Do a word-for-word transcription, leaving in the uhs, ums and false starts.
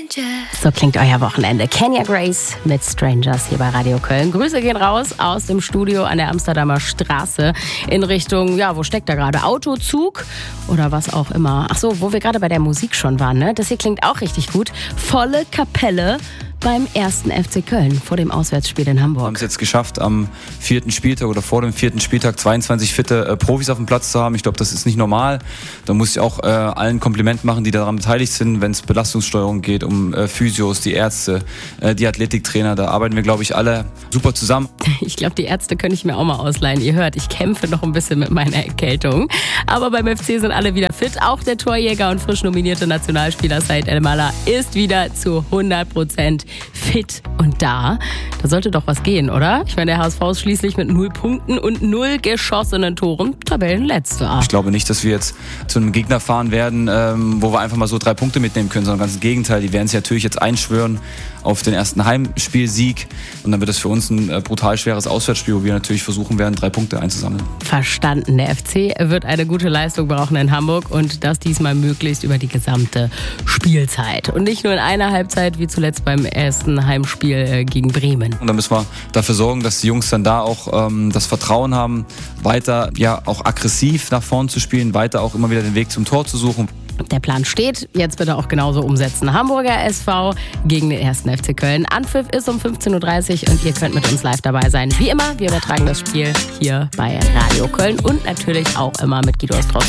So klingt euer Wochenende. Kenya Grace mit Strangers hier bei Radio Köln. Grüße gehen raus aus dem Studio an der Amsterdamer Straße in Richtung, ja, wo steckt da gerade? Auto, Zug oder was auch immer. Ach so, wo wir gerade bei der Musik schon waren, ne? Das hier klingt auch richtig gut. Volle Kapelle beim ersten F C Köln vor dem Auswärtsspiel in Hamburg. Wir haben es jetzt geschafft, am vierten Spieltag oder vor dem vierten Spieltag zweiundzwanzig fitte äh, Profis auf dem Platz zu haben. Ich glaube, das ist nicht normal. Da muss ich auch äh, allen Kompliment machen, die daran beteiligt sind, wenn es Belastungssteuerung geht, um äh, Physios, die Ärzte, äh, die Athletiktrainer. Da arbeiten wir, glaube ich, alle super zusammen. Ich glaube, die Ärzte könnte ich mir auch mal ausleihen. Ihr hört, ich kämpfe noch ein bisschen mit meiner Erkältung. Aber beim F C sind alle wieder fit. Auch der Torjäger und frisch nominierte Nationalspieler Said El-Mala ist wieder zu hundert Prozent fit und da. Da sollte doch was gehen, oder? Ich meine, der H S V ist schließlich mit null Punkten und null geschossenen Toren Tabellenletzter. Ich glaube nicht, dass wir jetzt zu einem Gegner fahren werden, ähm, wo wir einfach mal so drei Punkte mitnehmen können, sondern ganz im Gegenteil. Die werden sich natürlich jetzt einschwören auf den ersten Heimspielsieg und dann wird es für uns ein äh, brutal schweres Auswärtsspiel, wo wir natürlich versuchen werden, drei Punkte einzusammeln. Verstanden. Der F C wird eine gute Leistung brauchen in Hamburg und das diesmal möglichst über die gesamte Spielzeit. Und nicht nur in einer Halbzeit, wie zuletzt beim ersten Heimspiel äh, gegen Bremen. Und dann müssen wir dafür sorgen, dass die Jungs dann da auch ähm, das Vertrauen haben, weiter ja auch aggressiv nach vorn zu spielen, weiter auch immer wieder den Weg zum Tor zu suchen. Der Plan steht, jetzt bitte auch genauso umsetzen. Hamburger S V gegen den ersten F C Köln. Anpfiff ist um fünfzehn Uhr dreißig und ihr könnt mit uns live dabei sein. Wie immer, wir übertragen das Spiel hier bei Radio Köln und natürlich auch immer mit Guido Ostrowski.